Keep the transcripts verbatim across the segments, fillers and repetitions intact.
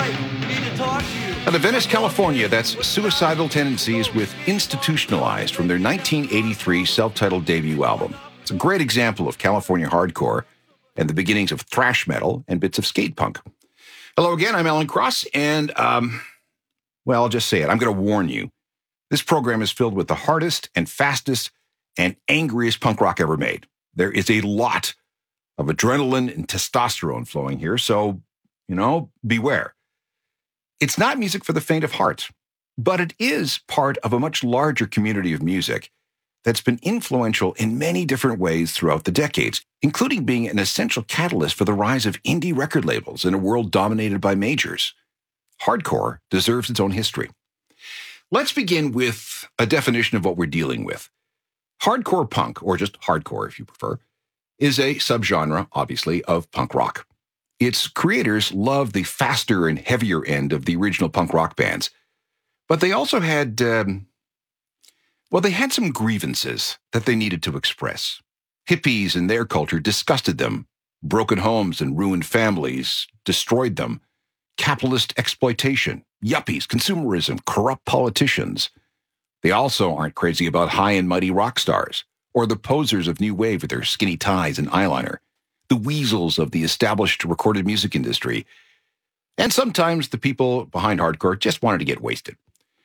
Mike, we need to talk to you. Out of Venice, California, that's Suicidal Tendencies with Institutionalized from their nineteen eighty-three self-titled debut album. It's a great example of California hardcore and the beginnings of thrash metal and bits of skate punk. Hello again, I'm Alan Cross, and, um, well, I'll just say it. I'm going to warn you. This program is filled with the hardest and fastest and angriest punk rock ever made. There is a lot of adrenaline and testosterone flowing here, so, you know, beware. It's not music for the faint of heart, but it is part of a much larger community of music that's been influential in many different ways throughout the decades, including being an essential catalyst for the rise of indie record labels in a world dominated by majors. Hardcore deserves its own history. Let's begin with a definition of what we're dealing with. Hardcore punk, or just hardcore if you prefer, is a subgenre, obviously, of punk rock. Its creators loved the faster and heavier end of the original punk rock bands, but they also had... Um, Well, they had some grievances that they needed to express. Hippies and their culture disgusted them. Broken homes and ruined families destroyed them. Capitalist exploitation, yuppies, consumerism, corrupt politicians. They also aren't crazy about high and mighty rock stars, or the posers of new wave with their skinny ties and eyeliner, the weasels of the established recorded music industry. And sometimes the people behind hardcore just wanted to get wasted.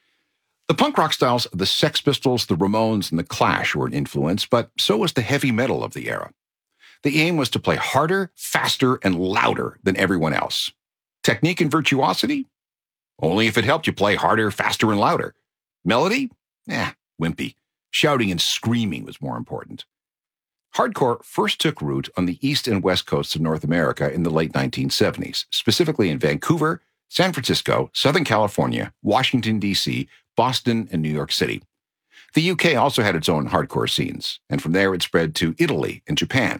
The punk rock styles of the Sex Pistols, the Ramones, and the Clash were an influence, but so was the heavy metal of the era. The aim was to play harder, faster, and louder than everyone else. Technique and virtuosity? Only if it helped you play harder, faster, and louder. Melody? Eh, wimpy. Shouting and screaming was more important. Hardcore first took root on the east and west coasts of North America in the late nineteen seventies, specifically in Vancouver, San Francisco, Southern California, Washington, D C, Boston, and New York City. The U K also had its own hardcore scenes, and from there it spread to Italy and Japan.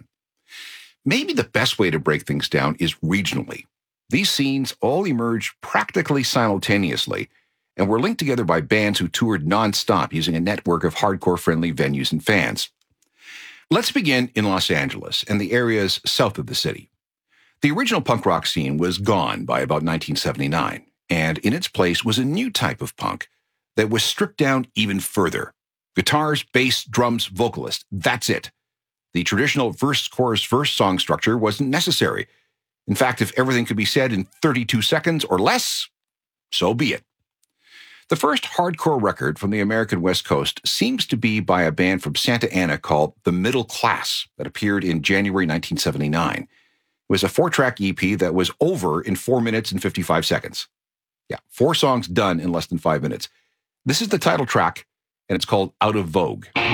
Maybe the best way to break things down is regionally. These scenes all emerged practically simultaneously and were linked together by bands who toured nonstop using a network of hardcore-friendly venues and fans. Let's begin in Los Angeles and the areas south of the city. The original punk rock scene was gone by about nineteen seventy-nine, and in its place was a new type of punk that was stripped down even further. Guitars, bass, drums, vocalist, that's it. The traditional verse-chorus-verse song structure wasn't necessary. In fact, if everything could be said in thirty-two seconds or less, so be it. The first hardcore record from the American West Coast seems to be by a band from Santa Ana called The Middle Class that appeared in January nineteen seventy-nine. It was a four-track E P that was over in four minutes and fifty-five seconds. Yeah, four songs done in less than five minutes. This is the title track, and it's called Out of Vogue.